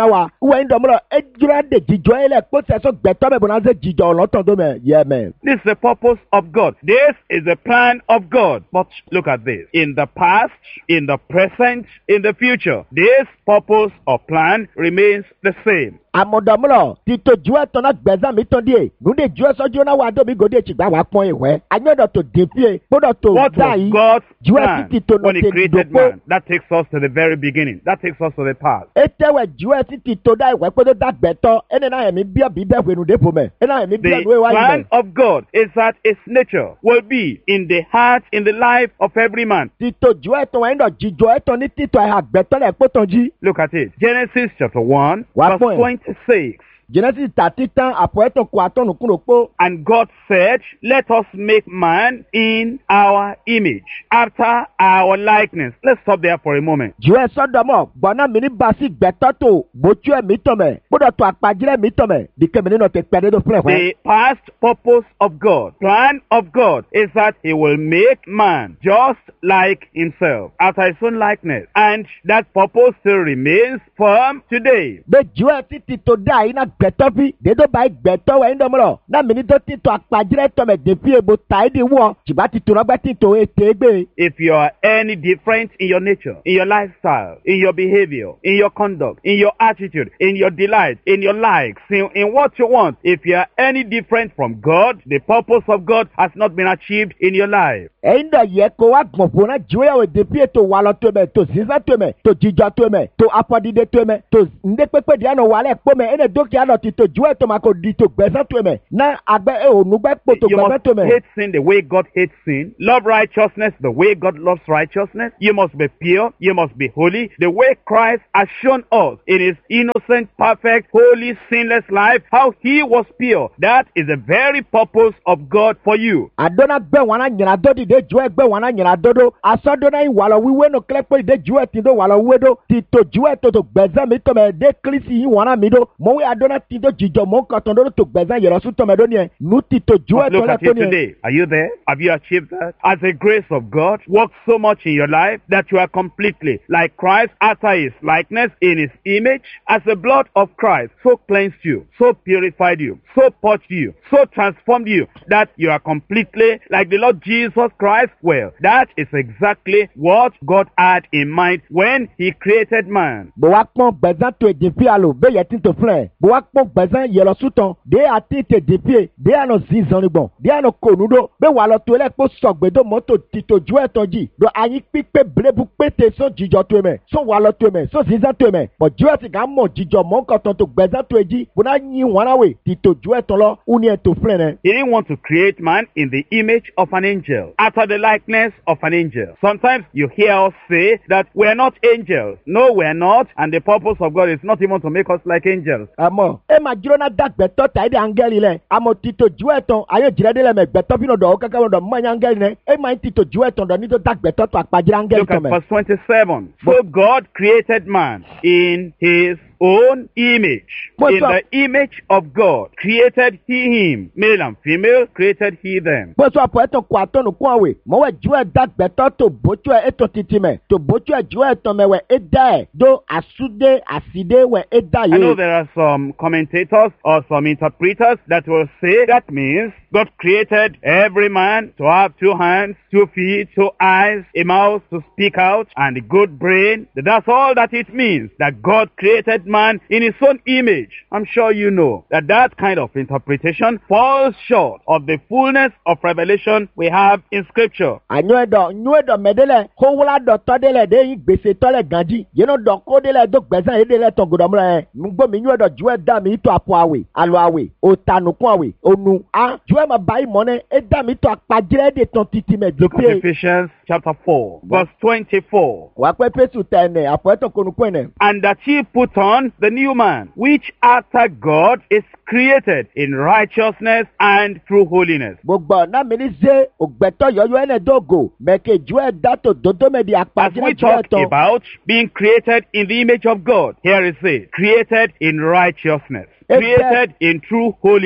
S2: wa wẹ́n dọ̀mọ́lọ̀ edzra de jijọ́ yẹ lẹ̀ kpọ́sẹ̀ sọ gbẹ̀tọ́ bẹ̀ bọ̀nà ṣe jijọ́ lọ́tọ̀ tó mẹ̀ yẹ mẹ̀.
S1: This is the purpose of God. This is the plan of God. But look at this. In the past, in the present, in the future, this purpose or plan remains the same.
S2: Amọ̀dọ̀mọ́lọ̀ títò ju ẹ̀tọ́ náà gbẹ̀zán mi tán díẹ̀ nùdí ju ẹ̀sọ́ jó náà wà dómi gòdì ètìgbà wà pọ́n ìwẹ́ anyọ́dọ̀ tó dín fíye gbọ́dọ̀ tó
S1: What
S2: dá
S1: was
S2: yìí
S1: God's
S2: ju ẹ̀sí
S1: plan
S2: ti tó
S1: when
S2: nà
S1: He
S2: tẹ̀
S1: created
S2: dòpó.
S1: man? That takes us to the very beginning. That takes us to the past.
S2: Etewẹ̀ ju ẹ̀sí ti tó dá ìwẹ́ pé tó dá gbẹ̀tọ́ ẹni náà ẹ̀mí bí ọ̀bí bẹ́ẹ̀ wẹ̀nu dépò mẹ́ ẹni náà ẹ̀mí bí
S1: The
S2: ọ̀nù ẹ̀wá yìí
S1: plan
S2: mẹ́.
S1: of God is that His nature will be in the heart, in the life of every man.
S2: Títò ju ẹ̀tọ́ wẹ̀ ń dọ̀ jíjọ ẹ̀tọ́ ní títọ̀ ẹ̀hà gbẹ̀tọ́ lẹ̀ pọ́tàn jí.
S1: Look at it. Genesis chapter 1,
S2: What
S1: verse
S2: point?
S1: 26.
S2: Genesis tàtí tán àpò ẹ̀tọ́ kó àtọ́nù kúrò pó.
S1: And God said, let us make man in our image, after our likeness. Let's stop there for a moment.
S2: Ju ẹ̀ sọ́dọ̀mọ̀ gbọ̀nà mi ní basi gbẹ̀tọ́ tó bójú ẹ̀mí tọ̀mẹ̀ gbọ́dọ̀ tó àpàjìrẹ́ mi tọ̀mẹ̀ dìkẹ́ mi nínú tẹ̀ pẹ́ dédé fúnẹ̀ fún.
S1: The past purpose of God, plan of God, is that He will make man just like Himself, after His own likeness. And that purpose still remains firm today.
S2: Bẹ́ẹ̀ ju ẹ̀ títí tó dá yìí náà gbẹ̀tọ́ bí dédé báyìí gbẹ̀tọ́ wẹ̀ ń dọ̀mọ̀lọ̀ náà mi ní tó títọ́ àpàjìrẹ́ tọ̀mẹ̀ dèfí èbó tàídì wọ̀ jìbá ti tó rọ́gbẹ́ títò ètè gbé.
S1: If you are any different in your nature, in your lifestyle, in your behavior, in your conduct, in your attitude, in your delight, in your likes, in what you want, if you are any different from God, the purpose of God has not been achieved in your life.
S2: Ẹ̀yin dọ̀ yẹ kó wá gbọ̀n fún náà ju ẹ̀wọ̀ dèfí ètò wà lọ tó mẹ̀ tó sísá tó mẹ̀ tó jíjọ tó mẹ̀ tó afọdídé tó mẹ̀ tó ndé pépé díẹ̀ nù wàlẹ̀ pọ́ mẹ̀ ẹ̀nẹ̀ dókè àlọ́ ti tó ju ẹ̀tọ́ máa kó di tó gbẹ̀sán tó mẹ̀ náà àgbẹ̀ ònúgbẹ́ pò tó
S1: You
S2: gbẹ̀sán
S1: must
S2: tó mẹ̀.
S1: hate sin the way God hates sin. Love righteousness the way God loves righteousness. You must be pure. You must be holy. The way Christ has shown us in His innocent, perfect, holy, sinless life, how He was pure. That is the very purpose of God for you.
S2: Adona gbẹ wọn náà nyina dó dìde ju ẹ gbẹ wọn náà nyina dó dó asọdọnà yìí wàlọ wíwé nù kílẹ̀ pé dìde ju ẹ ti dó wàlọ wíwé dó ti tó ju ẹ tó tó gbẹ̀sán mi tọmẹ dé kírísì yìí wọn náà mi dó mọ̀wé adona ti dó jìjọ mọ̀ nkàtàn dó tó gbẹ̀sán yẹrọ sún tọmẹ dó ni ẹ nù ti tó ju ẹ
S1: But
S2: tó
S1: look
S2: lẹ
S1: at
S2: tó
S1: you
S2: ni ẹ.
S1: today. Are you there? Have you achieved that? As the grace of God works so much in your life that you are completely like Christ after His likeness in His image, as the blood of Christ so cleansed you, so purified you, so purged you, so transformed you that you are completely like the Lord Jesus Christ. Well, that is exactly what God had in mind when He created man.
S2: bó wá pọ́n gbẹ̀sán tó èdè fi àlò bẹ́ẹ̀ yẹ ti tó filẹ̀ bó wá pọ́n gbẹ̀sán yẹrọ sún tán dé àti tèdè fi dé àná zinzan nígbọ̀n dé àná kònúdó bẹ́ẹ̀ wà lọ tó lẹ́ kó sọ̀gbẹ́dọ̀ mọ́tò títò ju ẹ̀tọ́ jì do àyín pípé blébu pété sọ jíjọ tó mẹ́ sọ wà lọ tó mẹ́ sọ zinzan tó mẹ́ bọ̀ ju ẹ̀tì ká mọ̀ jíjọ mọ̀ nkọ̀tàn tó gbẹ̀sán tó èjì bó náà yín wọn náà wè títò ju ẹ̀tọ́ lọ ó ní ẹ̀tọ́ filẹ̀ rẹ̀.
S1: He didn't want to create man in the image of an angel, after the likeness of an angel. Sometimes you hear us say that we are not angels. No, we are not, and the purpose of God is not even to make us like angels.
S2: àmọ́ ẹ máa jírọ́ náà dàgbẹ́tọ́ tàyẹ̀dẹ̀ áńgẹ́lì lẹ̀ àmọ́ títò ju ẹ̀tọ́ ayé jìrẹ́dẹ́ lẹ̀ mẹ́gbẹ́tọ́ fi nọ̀dọ̀ ọ̀kẹ́kẹ́ nọ̀dọ̀ mọ́ ẹ̀yà áńgẹ́lì lẹ̀ ẹ máa ń títò ju ẹ̀tọ́ dọ̀ nítorí dàgbẹ́tọ́ tó àpàjẹ́ áńgẹ́lì
S1: Look
S2: tọ̀
S1: at
S2: mẹ́.
S1: verse 27. So God created man in His own image.
S2: What's
S1: In
S2: up?
S1: the image of God created He him. Male and female created He them.
S2: bóso àpò ẹ̀tọ́ kó àtọ́nù kún àwẹ̀ mọ̀wẹ́ ju ẹ̀ dàgbẹ́tọ́ tó bójú ẹ̀ ètò títì mẹ́ tó bójú ẹ̀ ju ẹ̀ tọ́ mẹ́ wẹ̀ ẹ̀ dá ẹ̀ dó àsúdé àsídé wẹ̀ ẹ̀ dá
S1: I know
S2: yé.
S1: there are some commentators or some interpreters that will say that means God created every man to have 2 hands, 2 feet, 2 eyes, a mouth to speak out, and a good brain. That's all that it means, that God created man in His own image. I'm sure you know that that kind of interpretation falls short of the fullness of revelation we have in Scripture.
S2: ànyɔ ɛdɔ mɛdɛlɛ kówula dɔ tɔdɛlɛ de yi gbèsè tɔlɛ gàdí yẹnu dɔ kódɛlɛ do gbɛsɛn yé dɛlɛ tɔ gòdɔmlɛ yɛ nugbɔ mi nyɔ dɔ juɛ da mi tɔ apɔ awɛ alo awɛ otanukun awɛ onu a juɛ ma ba yi mɔnɛ eda mi tɔ akpadzrɛ de tɔn titi mɛ
S1: Look at
S2: depuis.
S1: Ephesians chapter 4, verse 24.
S2: wà á pẹ́ pẹ́sù tẹ̀ ẹ̀nẹ̀ àpò ẹ̀tọ́ konukun ẹ̀nẹ̀.
S1: And that ye put on the new man, which after God is created in righteousness and true holiness.
S2: gbogbo ọ̀nà mi ní ṣe ògbẹ́tọ̀ yọ̀yọ̀ ẹ̀nẹ̀ dógò mẹ̀kẹ́ juɛ dátò dodo mẹ́ di
S1: As we
S2: akpadzrɛ juɛ
S1: talk
S2: tɔ.
S1: about being created in the image of God, here is it, created in righteousness,
S2: Amen.
S1: created in true holiness.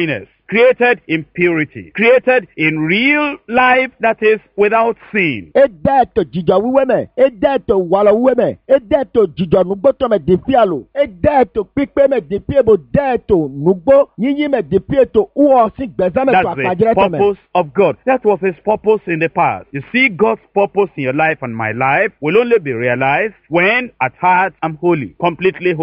S1: created in purity, created in real life that is without sin.
S2: Eda eto jijɔ wiwe me, eda eto walɔ wiwe me, eda eto jijɔ nugbotɔ me depi alo, eda eto kpikpe me depi ebo, da eto nugbo yinyi me depi eto uwɔ si gbɛza me to
S1: That's the
S2: akpadzre tɔ me.
S1: purpose of God. That was his purpose in the past. You see, God's purpose in your life and my life will only be realized when at heart I'm holy, completely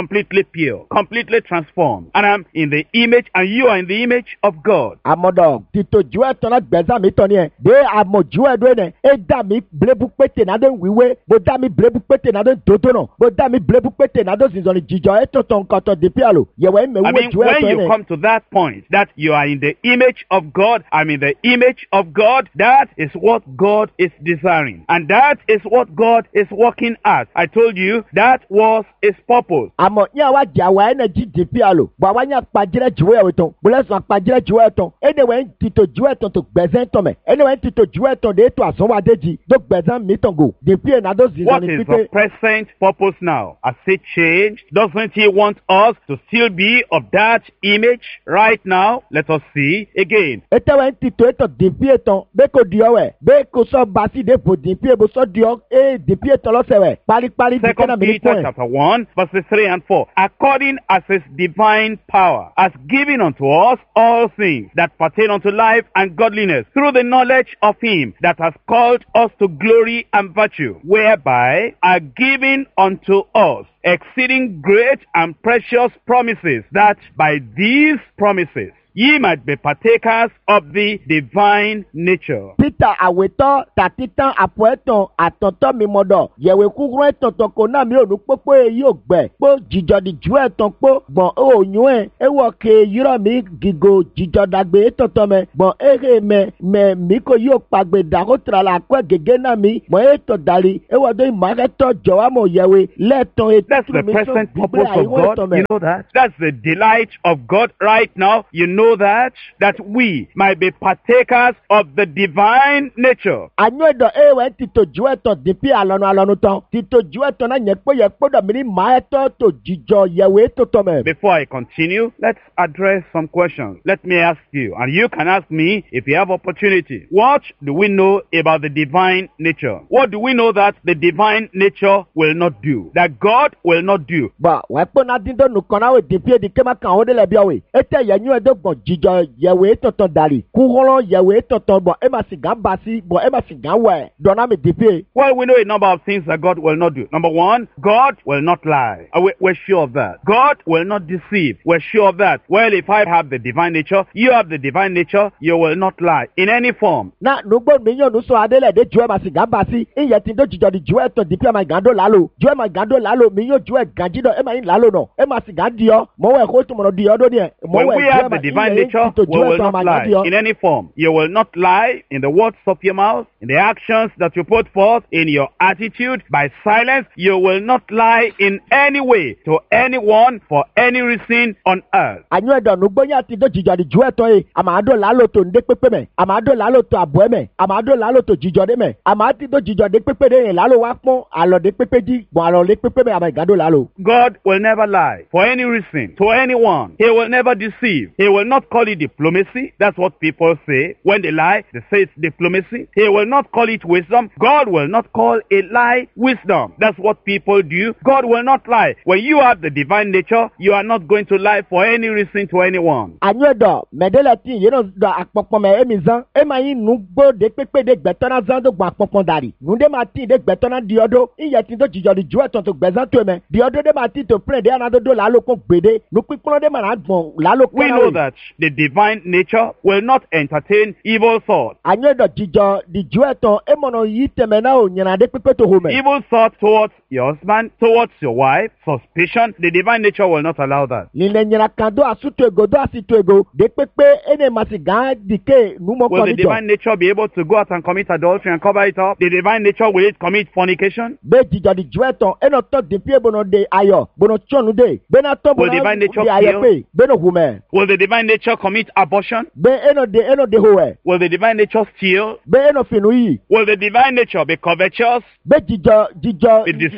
S1: pure, completely transformed. And I'm in the image and you are in the image of God.
S2: Amɔdɔ tito juɛ tɔ na gbɛza mi tɔ ni yɛ, de amɔ juɛ do yɛ, eda mi blebu kpete na de wiwe, bo da mi blebu kpete na de dodo nɔ, bo da mi blebu kpete na de zizɔni jijɔ etɔtɔ nkɔtɔ depi alo, yɛwɛ eme
S1: I
S2: wiwe
S1: mean,
S2: juɛ
S1: when
S2: tɔ
S1: you
S2: yɛ.
S1: come to that point that you are in the image of God, I'm in the image of God, that is what God is desiring. And that is what God is working at. I told you that was his purpose.
S2: Amɔ nya wa dza wa ene dzi depi alo, bɔn wa nya kpadzre juɛ yɛ tɔn, bolo sɔn kpadzre juɛ tɔn, ene wɛ tito juɛ tɔn to gbɛzɛn tɔn mɛ, ene wɛ tito juɛ tɔn de eto asɔn wa de dzi, do gbɛzɛn mi tɔn go, depi yɛ na do
S1: What
S2: zizɔni
S1: is the
S2: pite.
S1: present purpose now? Has it changed? Doesn't he want us to still be of that image right now? Let us see again.
S2: Ete wɛ tito etɔ depi etɔn, be ko diɔ wɛ, be ko sɔ basi de bo depi ebo sɔ diɔ, depi etɔn lɔsɛ wɛ, paripari di kana
S1: 2
S2: mi ni
S1: Peter
S2: pɔn.
S1: chapter 1, verses 3 and 4. According as his divine power has given unto us all things that pertain unto life and godliness, through the knowledge of him that has called us to glory and virtue, whereby are given unto us exceeding great and precious promises, that by these promises ye might be partakers of the divine nature.
S2: Peter awetɔ tatitan apɔ etɔn atɔtɔ mi mɔ dɔ yɛwɛ kúkúrú etɔtɔ ko náà mi ò nu kpókpó eyi ò gbɛ kpó jìjɔ di ju etɔn kpó gbɔn o nyuɛ ewɔ ke yirɔ mi gigo jìjɔ dagbe etɔtɔ mɛ gbɔn ehe mɛ mi ko yi o kpagbe da ko tra la akɔ gege náà mi gbɔn etɔ dali ewɔ do imakɛtɔ jɔwa mɔ yɛwɛ lɛtɔn
S1: That's the
S2: etulu mi so
S1: present
S2: bibla
S1: purpose of
S2: ayiwo
S1: God.
S2: etɔn mɛ.
S1: You know that? That's the delight of God right now. You know that we might be partakers of the divine nature.
S2: Anyɔ dɔ ewɛ tito ju etɔn dipi alɔnu tɔn tito ju etɔn na nyɛ kpó yɛ kpó dɔ mi ni maa etɔ to jìjɔ yɛwɛ etɔtɔ mɛ.
S1: Before I continue, let's address some questions. Let me ask you, and you can ask me if you have opportunity. What do we know about the divine nature? What do we know that the divine nature will not do? That God will not do?
S2: Bɔn wɛ kpɔ na di do nukɔ na we dipi edi kema kan o de lɛ biɔ we ete yɛ nyuɛ do gbɔn jìjɔ yɛwɛ etɔtɔ dali kuhɔlɔ yɛwɛ etɔtɔ bɔn ema si gan basi bɔn ema si gan wɛ dɔnna mi dipi.
S1: Well, we know a number of things that God will not do. Number one, God will not lie. We're sure of that. God will not deceive. We're sure of that. Well, if I have the divine nature, you have the divine nature, you will not lie in any form.
S2: Na nugbo mi yɔ nusu ade lɛ de ju ema si gan basi iyɛ ti do jìjɔ di ju etɔ dipi ema gan do lalo ju ema gan do lalo mi yɔ ju ganji dɔ ema yi lalo nɔ ema si gan diɔ mɔwɛ ko tumɔnɔ diɔ do niɛ
S1: When we have the divine nature, we will not lie in any form. You will not lie in the words of your mouth, in the actions that you put forth, in your attitude, by silence. You will not lie in any way to anyone for any reason on earth.
S2: Anyɔ dɔ nugbonya ti do jìjɔ di ju etɔ ye ama do lalo to nde kpekpe mɛ ama do lalo to abɔɛ mɛ ama do lalo to jìjɔ de mɛ ama ti do jìjɔ de kpekpe de ye lalo wa kpɔn alɔ de kpekpe di bɔn alɔ de kpekpe mɛ ama gan do lalo.
S1: God will never lie for any reason to anyone. He will never deceive. He will not call it diplomacy. That's what people say. When they lie, they say it's diplomacy. He will not call it wisdom. God will not call a lie wisdom. That's what people do. God will not lie. When you have the divine nature, you are not going to lie for any reason to anyone.
S2: Anyɔ dɔ mɛdɛlɛ ti yeno dɔ akpɔkpɔ mɛ emi zan ema yi nugbo de kpekpe de gbɛtɔna zan do gbɔn akpɔkpɔ dari nude ma ti de gbɛtɔna diɔ do iyɛ ti do jìjɔ di ju etɔ to gbɛzan to mɛ diɔ do de ma ti to plɛ de ana do do lalo ko gbede nukpikpɔn de ma na gbɔn lalo
S1: We
S2: kpɔna
S1: know
S2: we.
S1: that the divine nature will not entertain evil thoughts.
S2: Anyɔ dɔ jìjɔ di ju etɔ emɔnɔ yi tɛmɛ na o nyina de kpekpe to ho mɛ.
S1: Evil thoughts towards your husband, towards your wife, suspicion, the divine nature will not allow that.
S2: Nile nyina kan do asu to ego do asi to ego de kpekpe ene ma si gan dike numɔ
S1: Will
S2: kɔ
S1: the
S2: ni jɔ.
S1: divine nature be able to go out and commit adultery and cover it up? The divine nature, will it commit fornication?
S2: Be jìjɔ di ju etɔ enɔ tɔ depi ebono de ayɔ bono tsɔnu de bena tɔ
S1: Will
S2: bono
S1: divine nature
S2: de ayɔ pe beno hu mɛ
S1: Will the divine nature commit abortion?
S2: be eno de ho ɛ
S1: Will the divine nature steal?
S2: be eno finu yi
S1: Will the divine nature be covetous?
S2: be jìjɔ
S1: Be deceived?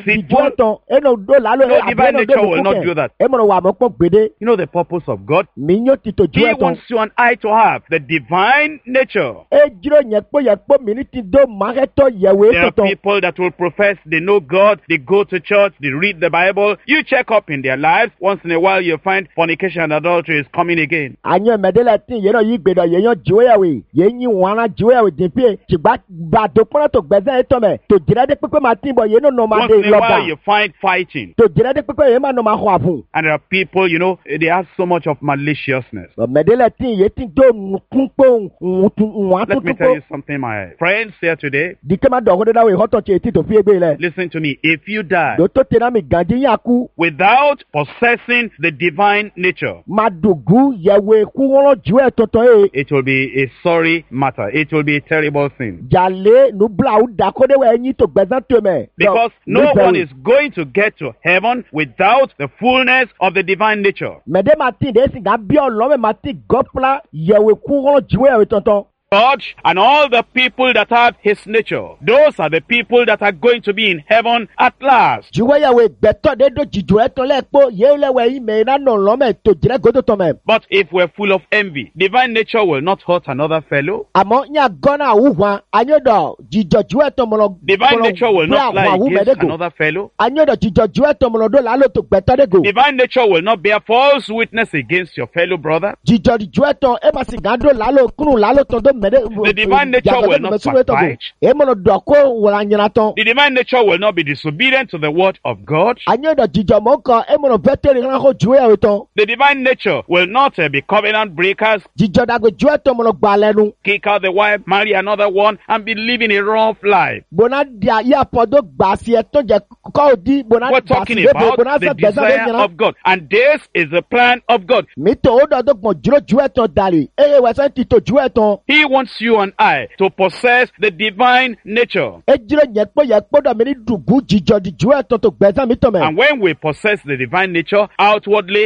S1: deceitful.
S2: ẹ̀tọ́ ẹ̀nà òdo làálò
S1: No, divine nature will not do that.
S2: ẹ̀mọ̀ràn wà mọ́pọ̀ gbèdé
S1: You know the purpose of God?
S2: mi yóò ti tò ju
S1: He
S2: ẹ̀tọ́.
S1: wants you and I to have the divine nature.
S2: ejiro yẹ̀kpọ̀ mi ní ti dó màkẹ́tọ̀ yẹ̀wò
S1: There are
S2: ètòtò.
S1: people that will profess they know God, they go to church, they read the Bible. You check up in their lives. Once in a while you find fornication and adultery is coming again.
S2: àyàn mẹ̀dẹ́lẹ̀ tí yẹn náà yí gbèdọ̀ yẹn yàn jíwéyàwó yẹn yín wọn ara jíwéyàwó dìpé ṣùgbọ́n bàtò kpọ́nà tó gbẹ̀sẹ̀ ètò mẹ́ tó jìrẹ́ dé pípé máa tìǹbọ̀ yẹn náà máa
S1: Once
S2: dé
S1: in a
S2: lọ́ba
S1: while you find fighting.
S2: tó jìrẹ́ dé pípé yẹn máa máa họ àfún.
S1: And there are people, you know, they have so much of maliciousness.
S2: mẹ̀dẹ́lẹ̀ tí yẹn ti dó nkúnpó wọn
S1: Let me
S2: àtúntúnpó.
S1: tell you something, my friends here today.
S2: dìkẹ́ máa dọ̀kọ́ dédá wẹ̀ họ́tọ̀ tiẹ̀ tí tó fi égbé lẹ̀.
S1: Listen to me. If you die
S2: dòtó tẹ̀lé mi gàdí yín àkú.
S1: without possessing the divine nature,
S2: máa dùgú yẹ̀wò ekú wọn ju ẹ̀ tọ̀tọ̀ yẹ.
S1: it will be a sorry matter. It will be a terrible thing.
S2: jàlé nubla ó dàkọ́dé wẹ̀ ẹ̀yìn tó gbẹ̀sẹ̀ tó mẹ́.
S1: Because no one is going to get to heaven without the fullness of the divine nature.
S2: mẹ̀dẹ́ máa tì dé sìgá bí ọlọ́mẹ̀ máa tì gọ́pla yẹ̀wò ekú wọn ju ẹ̀ tọ̀tọ̀.
S1: God and all the people that have his nature, those are the people that are going to be in heaven at last.
S2: juwéyàwó gbẹtọ de do jìjù ẹtọ lẹkpọ yéwulẹwẹ yìí mẹ iná nọ lọmẹ tó jìrẹ gòtò tọmẹ.
S1: But if we're full of envy, divine nature will not hurt another fellow.
S2: àmọ ní agọ́nà àwùwà anyọdọ jìjọ ju ẹtọ mọlọ.
S1: Divine nature will not lie against another fellow.
S2: anyọdọ jìjọ ju ẹtọ mọlọ dó làálò tó gbẹtọ de go.
S1: Divine nature will not bear false witness against your fellow brother.
S2: jìjọ ju ẹtọ ẹ ma sì gán dó làálò kúrò làálò tó dó mẹdẹ.
S1: The divine nature will not backbite.
S2: ẹ mọlọ dọkọ wọlé anyina tán.
S1: The divine nature will not be disobedient to the word of God.
S2: anyọdọ jìjọ mọ kan ẹ mọlọ vẹtẹrì hàn kó juwéyàwó tán.
S1: The divine nature will not be covenant breakers,
S2: jìjọ dàgbé ju ẹtọ mọlọ gbà lẹnu.
S1: kick out the wife, marry another one, and be living a rough life.
S2: bona di ayé àpọ̀dọ̀ gbàsí ẹ̀ tó jẹ́ kọ́ di bona
S1: We're
S2: gbàsí
S1: talking
S2: lébè bona
S1: about the
S2: sẹ gbẹ̀sẹ̀ bẹ́ẹ̀
S1: desire
S2: nyina.
S1: of God. And this is the plan of God.
S2: mi tó o dọ̀ tó gbọ̀n jùlọ ju ẹ̀ tán dàrí eye wẹ̀sẹ̀ ti tó ju ẹ̀ tán.
S1: He wants you and I to possess the divine nature.
S2: e jire yẹ kpọ́ dọ̀ mi ní dùgú jíjọ di ju ẹ̀ tán tó gbẹ̀sẹ̀ mi tọ̀ mẹ́.
S1: And when we possess the divine nature outwardly,